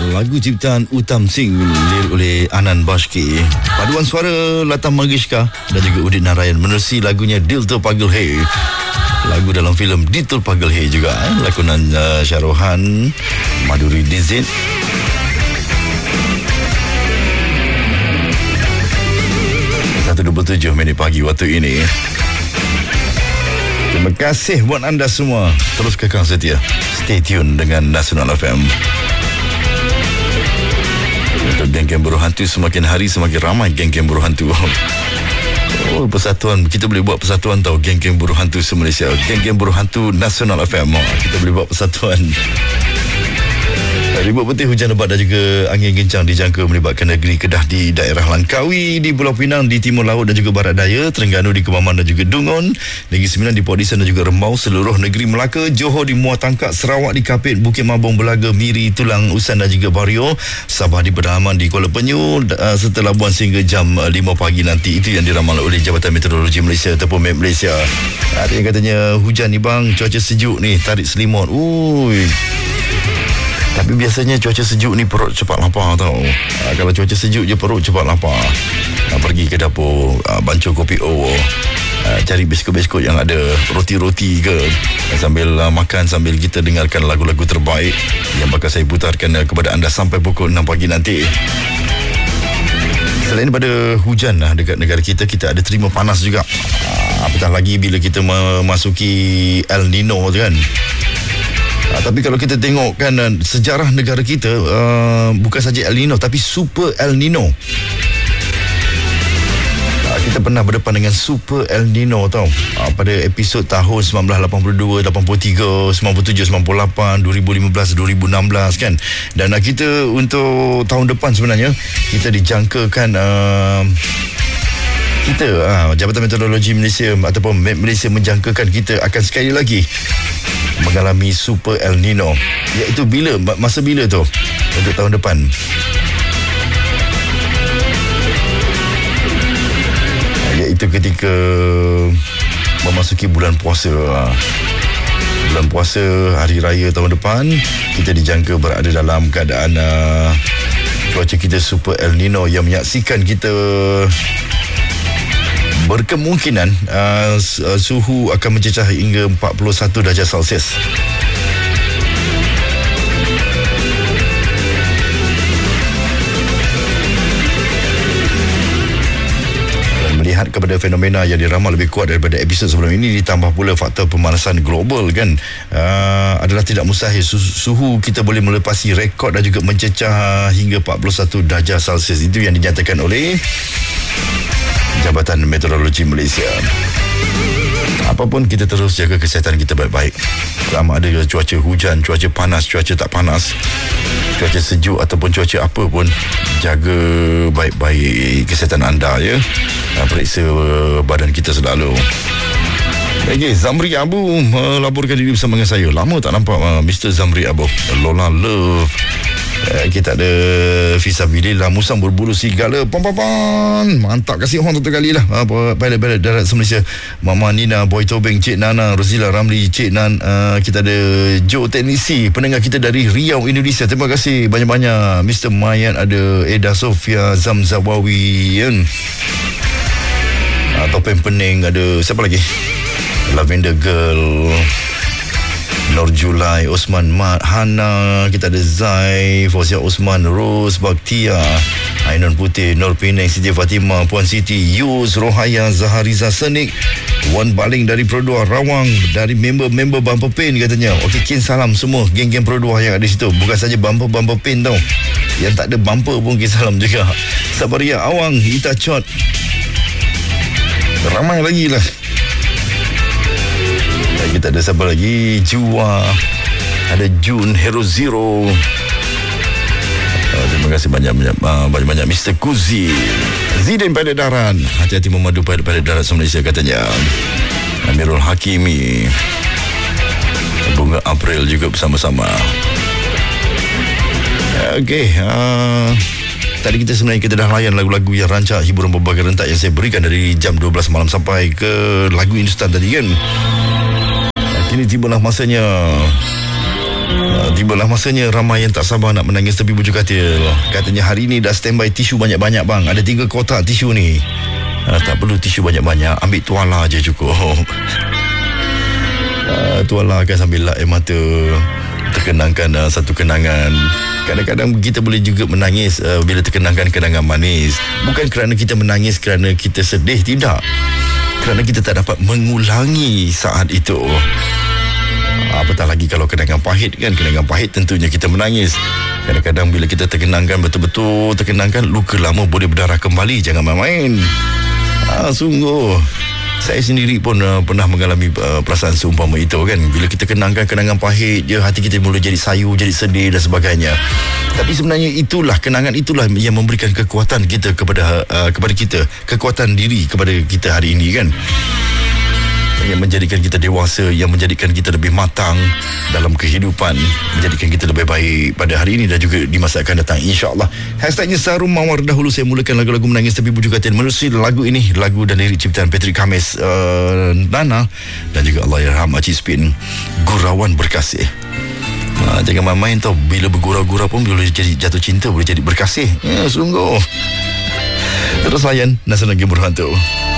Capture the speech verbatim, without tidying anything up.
Lagu ciptaan Uttam Singh, lirik oleh Anand Bashki. Paduan suara Lata Mangeshkar dan juga Udit Narayan menerusi lagunya Dil To Pagal Hai. Lagu dalam filem Dil To Pagal Hai juga eh? Lakonan uh, Shahrukh, Madhuri Dixit. satu dua puluh tujuh minit pagi waktu ini. Terima kasih buat anda semua. Terus kekal setia. Stay tune dengan Nasional F M. Untuk geng-geng buruh hantu, semakin hari semakin ramai geng-geng buruh hantu. Oh, persatuan, kita boleh buat persatuan tau, geng-geng buruh hantu se-Malaysia. Geng-geng buruh hantu Nasional F M. Kita boleh buat persatuan. Ribut putih, hujan lebat dan juga angin kencang dijangka melibatkan negeri Kedah di daerah Langkawi, di Pulau Pinang, di Timur Laut dan juga Barat Daya, Terengganu di Kemaman dan juga Dungun, Negeri Sembilan di Port Dickson dan juga Rembau, seluruh negeri Melaka, Johor di Muar Tangkak, Sarawak di Kapit, Bukit Mabung, Belaga, Miri, Tulang, Usan dan juga Bario, Sabah di Pedalaman, di Kuala Penyu, uh, serta Labuan sehingga jam uh, lima pagi nanti. Itu yang diramal oleh Jabatan Meteorologi Malaysia ataupun M E T Malaysia. Ada yang katanya hujan ni bang, cuaca sejuk ni, tarik selimut. Ui. Tapi biasanya cuaca sejuk ni perut cepat lapar tau. Ha, kalau cuaca sejuk je perut cepat lapar. Ha, pergi ke dapur, ha, bancuh kopi O, ha, cari biskut-biskut yang ada, roti-roti ke, ha, sambil ha, makan, sambil kita dengarkan lagu-lagu terbaik yang bakal saya putarkan ha, kepada anda sampai pukul enam pagi nanti. Selain daripada hujan ha, dekat negara kita, kita ada terima panas juga. Ha, apatah lagi bila kita memasuki El Nino tu kan. Uh, tapi kalau kita tengok kan uh, sejarah negara kita, uh, bukan saja El Nino tapi Super El Nino. Uh, kita pernah berdepan dengan Super El Nino tau. Uh, pada episod tahun sembilan belas lapan puluh dua, lapan puluh tiga, sembilan puluh tujuh, sembilan puluh lapan, dua ribu lima belas, dua ribu enam belas kan. Dan uh, kita untuk tahun depan sebenarnya kita dijangkakan uh, kita uh, Jabatan Meteorologi Malaysia ataupun M E T Malaysia menjangkakan kita akan sekali lagi mengalami Super El Nino. Iaitu bila? Masa bila tu? Untuk tahun depan. Iaitu ketika memasuki bulan puasa. Bulan puasa, hari raya tahun depan, kita dijangka berada dalam keadaan uh, cuaca kita Super El Nino yang menyaksikan kita berkemungkinan uh, suhu akan mencecah hingga empat puluh satu darjah Celsius. Dan melihat kepada fenomena yang diramal lebih kuat daripada episod sebelum ini, ditambah pula faktor pemanasan global kan, uh, adalah tidak mustahil suhu kita boleh melepasi rekod dan juga mencecah hingga empat puluh satu darjah Celsius. Itu yang dinyatakan oleh Jabatan Meteorologi Malaysia. Apapun, kita terus jaga kesihatan kita baik-baik. Sama ada cuaca hujan, cuaca panas, cuaca tak panas, cuaca sejuk ataupun cuaca apa pun, jaga baik-baik kesihatan anda ya. Periksa badan kita selalu. Okay, Zamri Abu melaporkan diri bersama dengan saya. Lama tak nampak uh, Mister Zamri Abu. Lola Love. Uh, kita ada Fisabilillah, Musang Berbulu Sigala, Pam-pam-pam. Mantap, kasih horn satu kali lah uh, pilot-pilot darat se-Malaysia. Mama Nina, Boy Tobeng, Cik Nana, Rosila Ramli, Cik Nan. uh, Kita ada Joe Teknisi, pendengar kita dari Riau, Indonesia. Terima kasih banyak-banyak. Mister Mayan, ada Eda Sofia, Zamzawawi kan? uh, Topeng Pening, ada siapa lagi? Lavender Girl, Nur Julai, Osman Mat, Hana, kita ada Zai, Fauzia Osman, Rose, Baktia, Ainun Putih, Nur Penang, Siti Fatimah, Puan Siti, Yus, Rohaya, Zahariza Senik, Wan Baling dari Produa Rawang, dari member-member Bumper Pain katanya. Okey, kin salam semua geng-geng Produa yang ada di situ. Bukan saja bumper-bumper pain tau, yang tak ada bumper pun kin salam juga. Sabaria Awang, Ita Chot, ramai lagi lah. Kita ada siapa lagi? Jua, ada Jun, Hero Zero. Oh, terima kasih banyak-banyak banyak-banyak Mister Kuzi, Zidane Pada Daran, hati-hati memadu pada pada darat se-Malaysia katanya. Amirul Hakimi, Bunga April juga bersama-sama. Okey, uh, tadi kita sebenarnya kita dah layan lagu-lagu yang rancak hiburan berbagai rentak yang saya berikan dari jam dua belas malam sampai ke lagu Hindustan tadi kan. Kini tibalah masanya Uh, tibalah masanya ramai yang tak sabar nak menangis tepi bujur katil. Katanya hari ni dah standby tisu banyak-banyak bang. Ada tiga kotak tisu ni. Uh, tak perlu tisu banyak-banyak, ambil tuala je cukup. Uh, tuala kan sambil lap air mata, terkenangkan uh, satu kenangan. Kadang-kadang kita boleh juga menangis uh, bila terkenangkan kenangan manis. Bukan kerana kita menangis kerana kita sedih, tidak. Kerana kita tak dapat mengulangi saat itu. Apatah lagi kalau kenangan pahit kan. Kenangan pahit tentunya kita menangis. Kadang-kadang bila kita terkenangkan, betul-betul terkenangkan, luka lama boleh berdarah kembali. Jangan main-main. Ah, sungguh saya sendiri pun uh, pernah mengalami uh, perasaan seumpama itu kan. Bila kita kenangkan kenangan pahit je, hati kita mula jadi sayu, jadi sedih dan sebagainya. Tapi sebenarnya itulah, kenangan itulah yang memberikan kekuatan kita kepada uh, kepada kita, kekuatan diri kepada kita hari ini kan, yang menjadikan kita dewasa, yang menjadikan kita lebih matang dalam kehidupan, menjadikan kita lebih baik pada hari ini dan juga di masa akan datang, insyaAllah. Hashtagnya Sarum Mawar. Dahulu saya mulakan lagu-lagu menangis tepi bujur katil. Menerusi lagu ini, lagu dan lirik ciptaan Patrick Khamis, uh, Nana, dan juga Allahyarham Acik Spin, Gurauan Berkasih. uh, Jangan main-main tau. Bila bergurau-gurau pun boleh jadi jatuh cinta, boleh jadi berkasih. Ya, sungguh. Terus layan Nasa Lagi Berhantu.